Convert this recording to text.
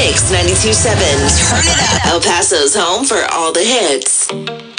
Mix 92.7. Turn it up. El Paso's home for all the hits.